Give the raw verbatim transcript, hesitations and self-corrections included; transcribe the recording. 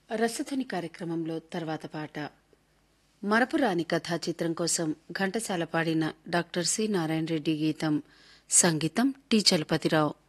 రసధని కార్యక్రమంలో తర్వాత పాట మరపురాని కథా చిత్రం కోసం ఘంటసాల పాడిన డాక్టర్ సి నారాయణ రెడ్డి గీతం, సంగీతం టి చలపతిరావు.